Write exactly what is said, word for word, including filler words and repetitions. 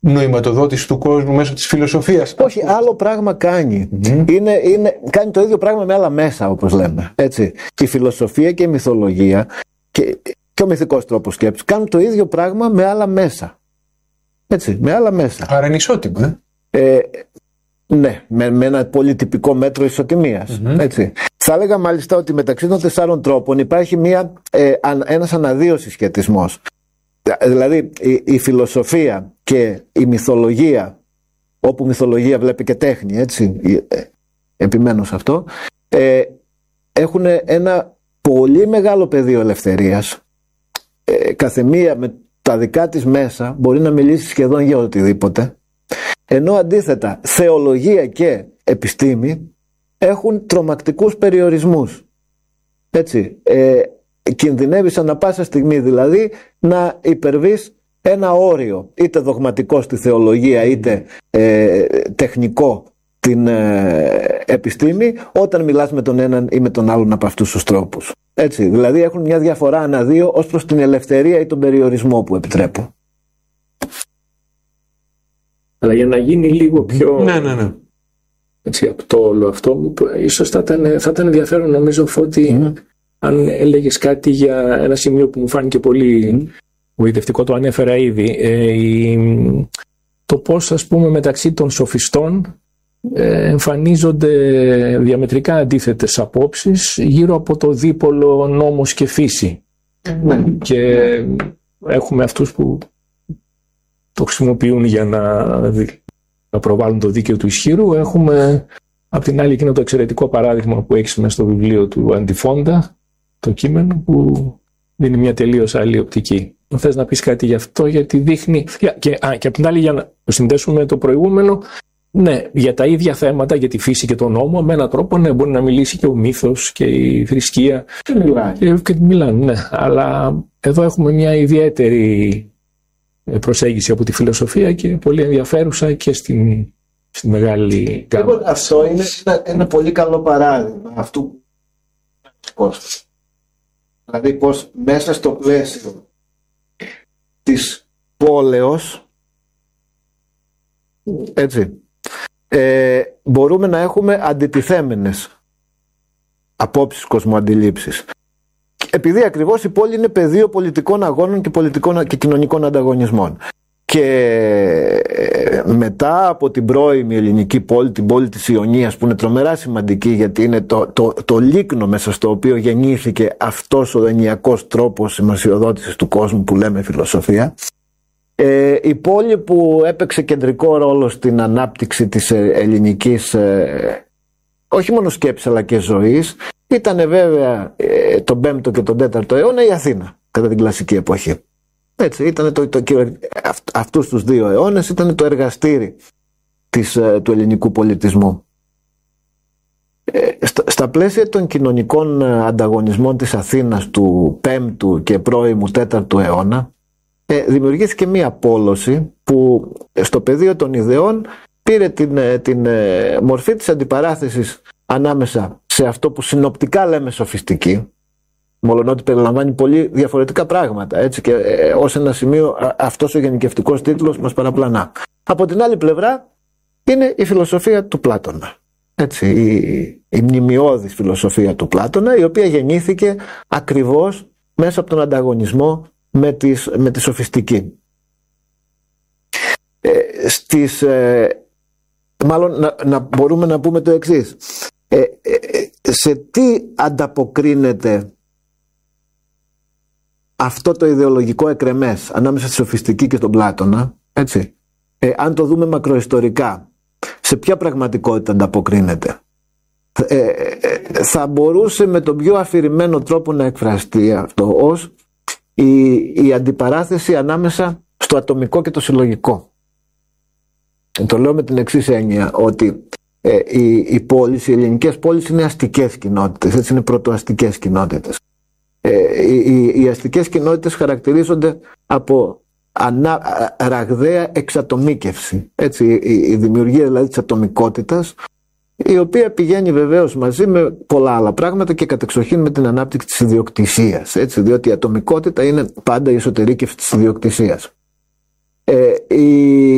νοηματοδότηση του κόσμου μέσω της φιλοσοφίας. Όχι, άλλο πράγμα κάνει. Mm-hmm. Είναι, είναι, κάνει το ίδιο πράγμα με άλλα μέσα, όπως λέμε. Έτσι. Η φιλοσοφία και η μυθολογία και, και ο μυθικός τρόπος σκέψης κάνουν το ίδιο πράγμα με άλλα μέσα. Έτσι, με άλλα μέσα. Άρα είναι ισότιμο, ε? ε ναι, με, με ένα πολύ τυπικό μέτρο ισοτιμίας. Mm-hmm. Έτσι. Θα έλεγα μάλιστα ότι μεταξύ των τεσσάρων τρόπων υπάρχει μια, ε, ένας αναδύωσης σχετισμός. Δηλαδή η, η φιλοσοφία και η μυθολογία, όπου μυθολογία βλέπει και τέχνη, έτσι, ε, επιμένω σε αυτό, ε, έχουν ένα πολύ μεγάλο πεδίο ελευθερίας. Ε, καθεμία με τα δικά της μέσα μπορεί να μιλήσει σχεδόν για οτιδήποτε, ενώ αντίθετα θεολογία και επιστήμη έχουν τρομακτικούς περιορισμούς. Έτσι, ε, κινδυνεύεις ανά πάσα στιγμή δηλαδή να υπερβείς ένα όριο, είτε δογματικό στη θεολογία είτε ε, τεχνικό την ε, επιστήμη, όταν μιλάς με τον έναν ή με τον άλλον από αυτούς τους τρόπους. Έτσι, δηλαδή έχουν μια διαφορά ανά δύο ως προς την ελευθερία ή τον περιορισμό που επιτρέπουν. Αλλά για να γίνει λίγο πιο ναι, ναι, ναι. Έτσι, από το όλο αυτό, ίσως θα ήταν, θα ήταν ενδιαφέρον, νομίζω, Φώτη, mm. αν έλεγες κάτι για ένα σημείο που μου φάνηκε πολύ mm. βοητευτικό, το ανέφερα ήδη, ε, η, το πώς, ας πούμε, μεταξύ των σοφιστών ε, εμφανίζονται διαμετρικά αντίθετες απόψεις γύρω από το δίπολο νόμος και φύση. Mm. Και έχουμε αυτούς που το χρησιμοποιούν για να, να προβάλλουν το δίκαιο του ισχύρου. Έχουμε απ' την άλλη εκείνο το εξαιρετικό παράδειγμα που έχεις μέσα στο βιβλίο του Αντιφόντα, το κείμενο, που δίνει μια τελείως άλλη οπτική. Θες να πεις κάτι γι' αυτό, γιατί δείχνει... Και, α, και απ' την άλλη, για να το συνδέσουμε το προηγούμενο, ναι, για τα ίδια θέματα, για τη φύση και τον νόμο, με έναν τρόπο, ναι, μπορεί να μιλήσει και ο μύθος και η θρησκεία. Και μιλάνε. Και, και μιλάνε, ναι. Αλλά εδώ έχουμε μια ιδιαίτερη προσέγγιση από τη φιλοσοφία και πολύ ενδιαφέρουσα και στην, στη μεγάλη γκάμα. Λοιπόν, αυτό είναι ένα, ένα πολύ καλό παράδειγμα αυτού πώς. Δηλαδή πως μέσα στο πλαίσιο της πόλεως, έτσι, ε, μπορούμε να έχουμε αντιτιθέμενες απόψεις, κοσμοαντιλήψεις. Επειδή ακριβώς η πόλη είναι πεδίο πολιτικών αγώνων και, πολιτικών και κοινωνικών ανταγωνισμών. Και μετά από την πρώιμη ελληνική πόλη, την πόλη της Ιωνίας, που είναι τρομερά σημαντική γιατί είναι το, το, το λίκνο μέσα στο οποίο γεννήθηκε αυτός ο ενιακός τρόπος σημασιοδότησης του κόσμου που λέμε φιλοσοφία, ε, η πόλη που έπαιξε κεντρικό ρόλο στην ανάπτυξη της ελληνικής ε, όχι μόνο σκέψης αλλά και ζωής, ήταν βέβαια ε, τον πέμπτο και τον τέταρτο αιώνα η Αθήνα κατά την κλασική εποχή. Έτσι, ήταν το, το, το, αυ, αυτούς τους δύο αιώνες ήταν το εργαστήρι της, του ελληνικού πολιτισμού. Ε, στα, στα πλαίσια των κοινωνικών ανταγωνισμών της Αθήνας του πέμπτου και πρώιμου τέταρτου αιώνα ε, δημιουργήθηκε μία πόλωση που στο πεδίο των ιδεών πήρε την, την ε, μορφή της αντιπαράθεσης ανάμεσα σε αυτό που συνοπτικά λέμε σοφιστική, μολονότι περιλαμβάνει πολύ διαφορετικά πράγματα, έτσι, και ε, ως ένα σημείο α, αυτός ο γενικευτικός τίτλος μας παραπλανά. Από την άλλη πλευρά είναι η φιλοσοφία του Πλάτωνα, έτσι, η, η μνημιώδης φιλοσοφία του Πλάτωνα, η οποία γεννήθηκε ακριβώς μέσα από τον ανταγωνισμό με, τις, με τη σοφιστική. Ε, στις, ε, μάλλον να, να μπορούμε να πούμε το εξής. Ε, ε, σε τι ανταποκρίνεται αυτό το ιδεολογικό εκρεμές ανάμεσα στη σοφιστική και τον Πλάτωνα, έτσι, ε, αν το δούμε μακροϊστορικά, σε ποια πραγματικότητα ανταποκρίνεται? Ε, ε, θα μπορούσε με τον πιο αφηρημένο τρόπο να εκφραστεί αυτό ως η, η αντιπαράθεση ανάμεσα στο ατομικό και το συλλογικό. Ε, το λέω με την εξής έννοια, ότι ε, οι, οι πόλεις, οι ελληνικές πόλεις είναι αστικές κοινότητες, έτσι, είναι πρωτοαστικές κοινότητες. Ε, οι, οι αστικές κοινότητες χαρακτηρίζονται από ανά, ραγδαία εξατομίκευση, έτσι, η, η δημιουργία δηλαδή της ατομικότητας, η οποία πηγαίνει βεβαίως μαζί με πολλά άλλα πράγματα και κατεξοχήν με την ανάπτυξη της ιδιοκτησίας, έτσι, διότι η ατομικότητα είναι πάντα η εσωτερήκευση της ιδιοκτησίας. Ε, η